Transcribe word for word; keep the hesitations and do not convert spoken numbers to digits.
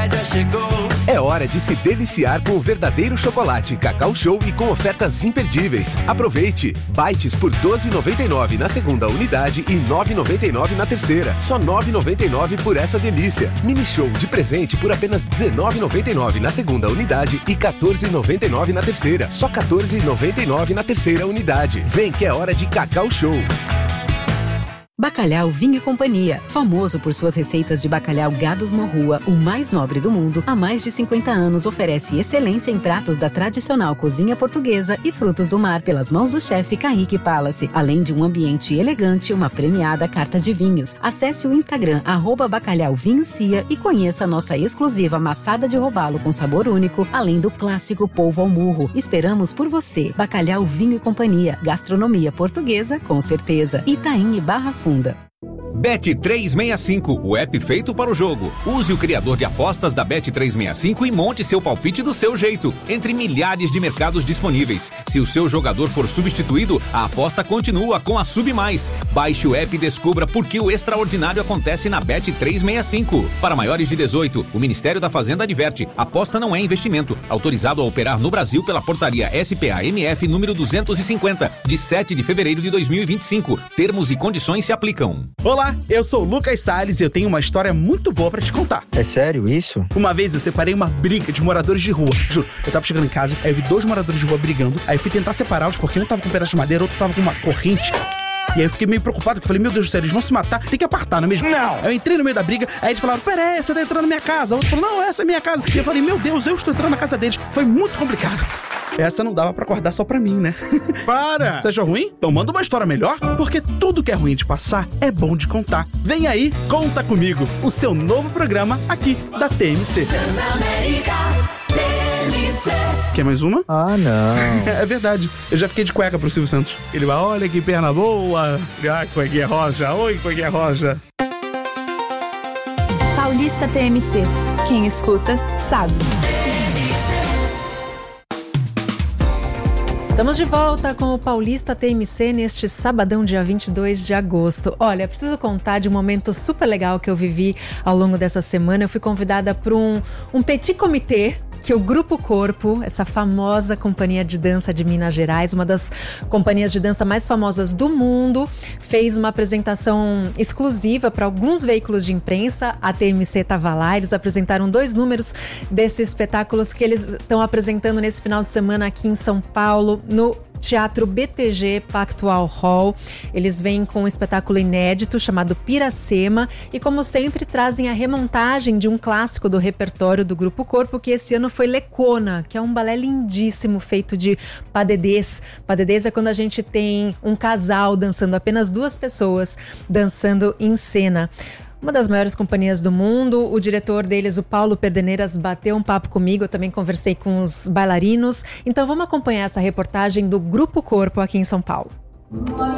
já chegou. É hora de se deliciar com o verdadeiro chocolate Cacau Show e com ofertas imperdíveis. Aproveite! Bites por doze reais e noventa e nove centavos na segunda unidade e nove reais e noventa e nove centavos na terceira. Só nove reais e noventa e nove centavos por essa delícia. Mini Show de presente por apenas dezenove reais e noventa e nove centavos na segunda unidade e quatorze reais e noventa e nove centavos na terceira. Só quatorze reais e noventa e nove centavos na terceira unidade. Vem que é hora de Cacau Show. Bacalhau Vinho e Companhia, famoso por suas receitas de bacalhau Gados Morrua, o mais nobre do mundo, há mais de cinquenta anos oferece excelência em pratos da tradicional cozinha portuguesa e frutos do mar pelas mãos do chefe Kaique Palace, além de um ambiente elegante e uma premiada carta de vinhos. Acesse o Instagram arroba Bacalhau Vinho Cia e conheça a nossa exclusiva maçada de robalo com sabor único, além do clássico polvo ao murro. Esperamos por você. Bacalhau Vinho e Companhia, gastronomia portuguesa com certeza. Itaim e Barra Funda. Bet trezentos e sessenta e cinco, o app feito para o jogo. Use o criador de apostas da Bet trezentos e sessenta e cinco e monte seu palpite do seu jeito, entre milhares de mercados disponíveis. Se o seu jogador for substituído, a aposta continua com a Sub Mais. Baixe o app e descubra por que o extraordinário acontece na Bet trezentos e sessenta e cinco. Para maiores de dezoito, o Ministério da Fazenda adverte: aposta não é investimento. Autorizado a operar no Brasil pela portaria S P A M F número duzentos e cinquenta, de sete de fevereiro de dois mil e vinte e cinco. Termos e condições se aplicam. Olá! Eu sou o Lucas Salles e eu tenho uma história muito boa pra te contar. É sério isso? Uma vez eu separei uma briga de moradores de rua. Juro, eu tava chegando em casa, aí eu vi dois moradores de rua brigando, aí eu fui tentar separá-los porque um tava com um pedaço de madeira, outro tava com uma corrente. E aí eu fiquei meio preocupado, porque eu falei, meu Deus do céu, eles vão se matar, tem que apartar, não é mesmo? Não! Aí eu entrei no meio da briga, aí eles falaram, peraí, você tá entrando na minha casa. O outro falou, não, essa é minha casa. E eu falei, meu Deus, eu estou entrando na casa deles. Foi muito complicado. Essa não dava pra acordar só pra mim, né? Para! Você achou ruim? Então manda uma história melhor, porque tudo que é ruim de passar é bom de contar. Vem aí, Conta Comigo, o seu novo programa aqui da T M C. Transamérica, T M C. Quer mais uma? Ah, não. É verdade, eu já fiquei de cueca pro Silvio Santos. Ele vai, olha que perna boa. Ah, cuequinha roja, oi, cuequinha roja. Paulista T M C, quem escuta sabe. Estamos de volta com o Paulista T M C neste sabadão, dia vinte e dois de agosto. Olha, preciso contar de um momento super legal que eu vivi ao longo dessa semana. Eu fui convidada para um, um petit comité que o Grupo Corpo, essa famosa companhia de dança de Minas Gerais, uma das companhias de dança mais famosas do mundo, fez uma apresentação exclusiva para alguns veículos de imprensa. A T M C estava lá, eles apresentaram dois números desses espetáculos que eles estão apresentando nesse final de semana aqui em São Paulo, no Teatro B T G Pactual Hall. Eles vêm com um espetáculo inédito chamado Piracema e, como sempre, trazem a remontagem de um clássico do repertório do Grupo Corpo, que esse ano foi Lecona, que é um balé lindíssimo feito de padedês. Padedês é quando a gente tem um casal dançando, apenas duas pessoas dançando em cena. Uma das maiores companhias do mundo, o diretor deles, o Paulo Perdeneiras, bateu um papo comigo, eu também conversei com os bailarinos. Então vamos acompanhar essa reportagem do Grupo Corpo aqui em São Paulo.